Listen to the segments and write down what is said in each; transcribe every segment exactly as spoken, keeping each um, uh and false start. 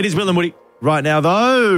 It is Will and Woody. Right now, though.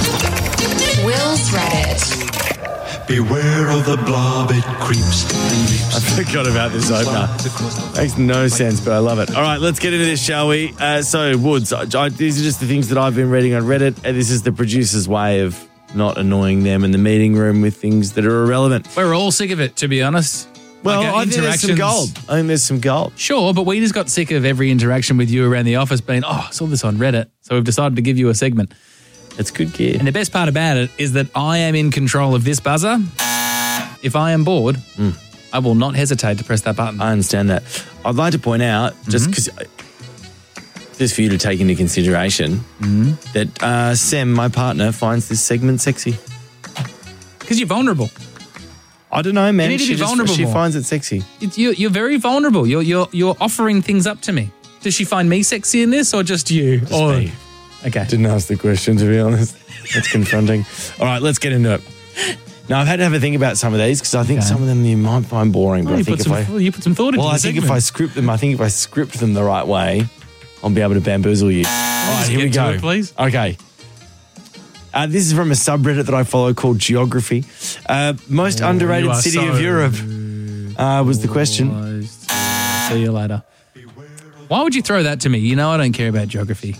Will's Reddit. Beware of the blob, it creeps and leaps. I forgot about this opener. Makes no sense, but I love it. All right, let's get into this, shall we? Uh, so, Woods, I, I, these are just the things that I've been reading on Reddit, and this is the producer's way of not annoying them in the meeting room with things that are irrelevant. We're all sick of it, to be honest. Well, Like our I think there's some gold. I think there's some gold. Sure, but we just got sick of every interaction with you around the office being, oh, I saw this on Reddit, so we've decided to give you a segment. It's good gear. And the best part about it is that I am in control of this buzzer. If I am bored, mm. I will not hesitate to press that button. I understand that. I'd like to point out, just because, mm-hmm. just for you to take into consideration, mm-hmm. that uh, Sam, my partner, finds this segment sexy. Because you're vulnerable. I don't know, man. You need to she be just, vulnerable She more. finds it sexy. It's, you're, you're very vulnerable. You're, you're, you're offering things up to me. Does she find me sexy in this or just you? Just or, me. Okay. Didn't ask the question, to be honest. That's confronting. All right, let's get into it. Now, I've had to have a think about some of these because I think Okay. some of them you might find boring. But Oh, I you, think put if some, I, you put some thought into well, the I think segment. if I script them, I think if I script them the right way, I'll be able to bamboozle you. All right, Just here we get to go. it, please. Okay. Uh, this is from a subreddit that I follow called Geography. Uh, most Oh, underrated you are city so of Europe uh, was the question. Almost. See you later. Why would you throw that to me? You know I don't care about geography.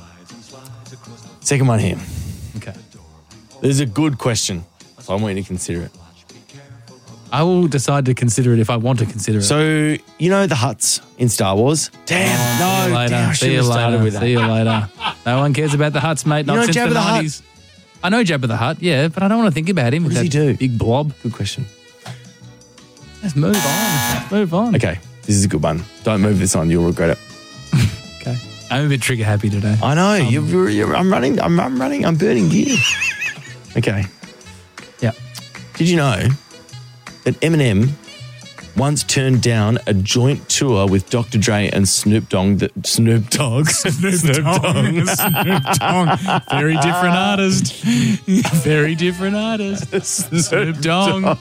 Second one here. Okay. This is a good question, so I want you to consider it. I will decide to consider it if I want to consider it. So, you know the huts in Star Wars? Damn, See you no, later. damn, I See should you have started later. with that. See you later. No one cares about the Hutts, mate. Not know since Jabba the the Hutt? nineties. I know Jabba the Hutt, yeah, but I don't want to think about him. What with does he that do? Big blob. Good question. Let's move on. Let's move on. Okay, this is a good one. Don't move this on, you'll regret it. Okay. I'm a bit trigger happy today. I know, you're, you're, you're, I'm running, I'm, I'm running, I'm burning gear. Okay. Yeah. Did you know that Eminem once turned down a joint tour with Doctor Dre and Snoop Dogg? That Snoop Dogg. Snoop Dogg. Snoop Dogg. Very different artist. Very different artist. Snoop Dogg.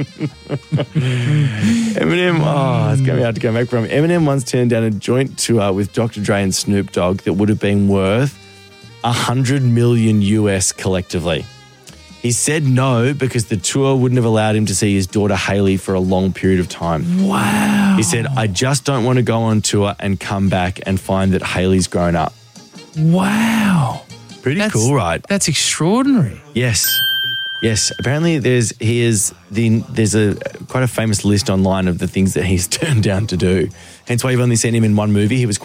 Eminem, oh, it's going to be hard to go back from. Eminem once turned down a joint tour with Doctor Dre and Snoop Dogg that would have been worth one hundred million U S collectively. He said no because the tour wouldn't have allowed him to see his daughter Hailey for a long period of time. Wow. He said, I just don't want to go on tour and come back and find that Hailey's grown up. Wow. Pretty That's- cool, right? That's extraordinary. Yes. Yes. Apparently there's he is the there's a quite a famous list online of the things that he's turned down to do. Hence why you've only seen him in one movie. He was quite